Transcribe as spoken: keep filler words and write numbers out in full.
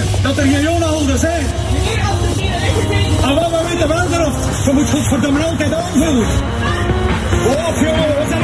zeggen dat er geen jodenhouders zijn. En wat we weten wel erop, ze moet godverdomme altijd aanvoeren. Oh jongen, we zijn